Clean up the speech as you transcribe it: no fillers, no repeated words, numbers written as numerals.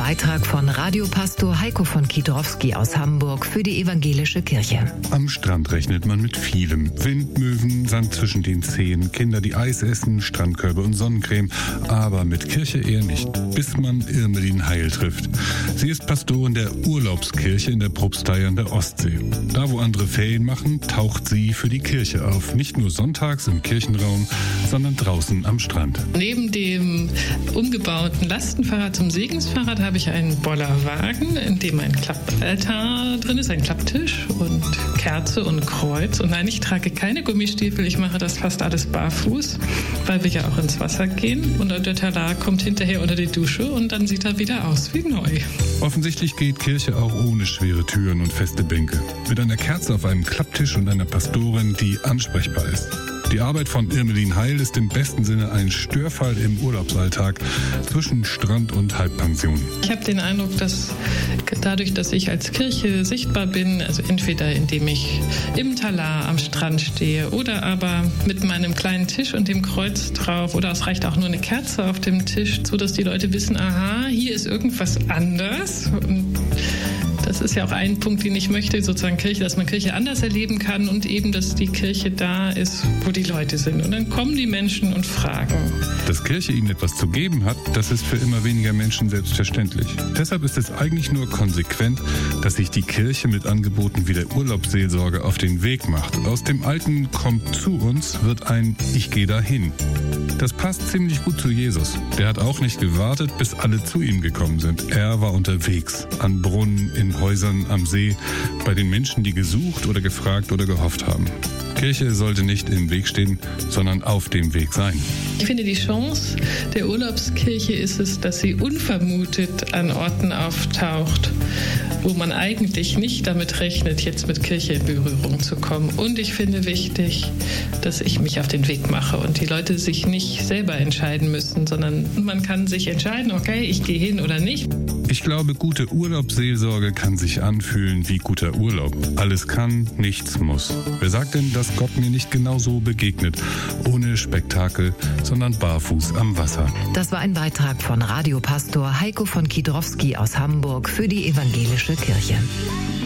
Beitrag von Radiopastor Heiko von Kiedrowski aus Hamburg für die Evangelische Kirche. Am Strand rechnet man mit vielem. Windmöwen, Sand zwischen den Zehen, Kinder, die Eis essen, Strandkörbe und Sonnencreme. Aber mit Kirche eher nicht, bis man Irmelin Heil trifft. Sie ist Pastorin der Urlaubskirche in der Propstei an der Ostsee. Da, wo andere Ferien machen, taucht sie für die Kirche auf. Nicht nur sonntags im Kirchenraum, sondern draußen am Strand. Neben dem umgebauten Lastenfahrrad zum Segensfahrrad habe ich einen Bollerwagen, in dem ein Klappaltar drin ist, ein Klapptisch und Kerze und Kreuz. Und nein, ich trage keine Gummistiefel, ich mache das fast alles barfuß, weil wir ja auch ins Wasser gehen. Und der Talar kommt hinterher unter die Dusche und dann sieht er wieder aus wie neu. Offensichtlich geht Kirche auch ohne schwere Türen und feste Bänke. Mit einer Kerze auf einem Klapptisch und einer Pastorin, die ansprechbar ist. Die Arbeit von Irmelin Heil ist im besten Sinne ein Störfall im Urlaubsalltag zwischen Strand und Halbpension. Ich habe den Eindruck, dass dadurch, dass ich als Kirche sichtbar bin, also entweder indem ich im Talar am Strand stehe oder aber mit meinem kleinen Tisch und dem Kreuz drauf oder es reicht auch nur eine Kerze auf dem Tisch, sodass die Leute wissen, aha, hier ist irgendwas anders. Und das ist ja auch ein Punkt, den ich möchte, sozusagen Kirche, dass man Kirche anders erleben kann und eben, dass die Kirche da ist, wo die Leute sind. Und dann kommen die Menschen und fragen. Dass Kirche ihnen etwas zu geben hat, das ist für immer weniger Menschen selbstverständlich. Deshalb ist es eigentlich nur konsequent, dass sich die Kirche mit Angeboten wie der Urlaubsseelsorge auf den Weg macht. Aus dem alten Kommt zu uns wird ein Ich gehe dahin. Das passt ziemlich gut zu Jesus. Der hat auch nicht gewartet, bis alle zu ihm gekommen sind. Er war unterwegs, an Brunnen, in Häusern, am See, bei den Menschen, die gesucht oder gefragt oder gehofft haben. Kirche sollte nicht im Weg stehen, sondern auf dem Weg sein. Ich finde, die Chance der Urlaubskirche ist es, dass sie unvermutet an Orten auftaucht, wo man eigentlich nicht damit rechnet, jetzt mit Kirche in Berührung zu kommen. Und ich finde wichtig, dass ich mich auf den Weg mache und die Leute sich nicht selber entscheiden müssen, sondern man kann sich entscheiden, okay, ich gehe hin oder nicht. Ich glaube, gute Urlaubsseelsorge kann sich anfühlen wie guter Urlaub. Alles kann, nichts muss. Wer sagt denn, dass Gott mir nicht genauso begegnet? Ohne Spektakel, sondern barfuß am Wasser. Das war ein Beitrag von Radiopastor Heiko von Kiedrowski aus Hamburg für die Evangelische Kirche.